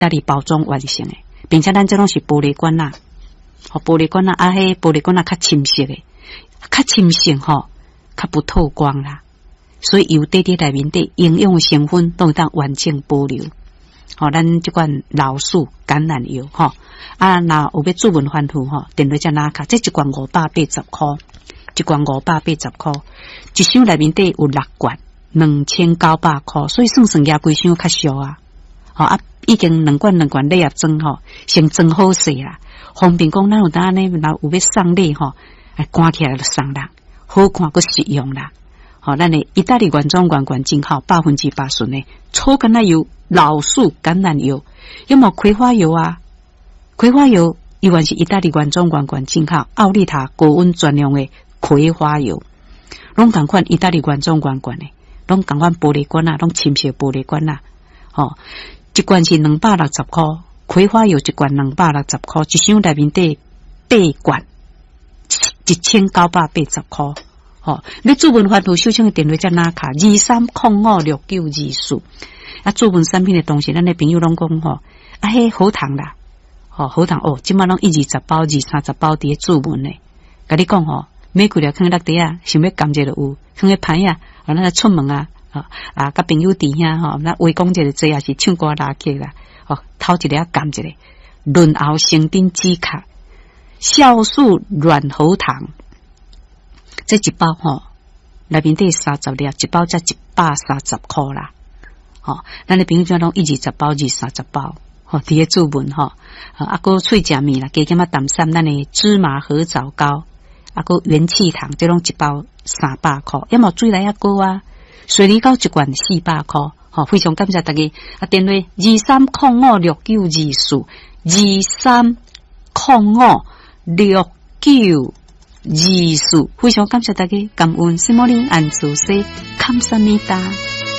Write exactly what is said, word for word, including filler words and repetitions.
大利包装完成的，并且咱这拢是玻璃管啊，吼玻璃管啊，啊迄玻璃管啊较深色的，较深色吼，较不透光啦，所以油底底内面的营养成分都会当完整保留。吼，咱即款老树橄榄油吼，啊，若有要注文番薯吼，电话才拿卡，这一罐五百八十块，一罐五百八十块，一箱内面底有六罐，两千九百块，所以算算也规箱较俗啊。吼啊，已经两罐两罐礼盒装吼，先装好势啦，方便讲咱有当安尼，若有要送礼吼，哎，赶起来就送人，好看佫实用啦。吼，咱的意大利原装罐罐真好，百分之八纯的粗橄榄油、老树橄榄油，有冇葵花油啊？葵花油依然是意大利原装罐罐真好，奥利塔高温专用的葵花油，拢同款意大利原装罐罐的，拢同款玻璃管啊，拢深色玻璃管啊，吼。一罐是两百六十块，葵花油一罐两百六十块，一箱内面底八罐，一千九百八十块。吼，你注文番薯手枪的电话才拿卡二三零五六九二四。啊，注文产品的东西，咱的朋友拢讲吼，啊，迄好糖啦，吼好糖哦，即马拢一二十包、二三十包伫注文嘞。甲你讲吼，每几条放落地啊，想要甘蔗就有，放个牌啊，啊，咱出门啊。啊啊！甲朋友伫遐吼，那围讲一个做也是唱歌拉曲啦。哦，头一个啊甘一个，润喉生丁止咳，酵素软喉糖，这一包吼，内面底三十粒，一包才一百三十块啦。吼，咱的朋友就拢一二十包、二三十包，吼，伫个注文吼，啊，个脆食面啦，加减啊淡散，咱的芝麻合枣糕，啊个元气糖，这拢一包三百块，要么水来啊高啊。水梨膏一罐四百块，好，非常感谢大家啊！电话二三零五六九二四，二三零五六九二四，非常感谢大家，感恩西摩林安祖西，感谢你达。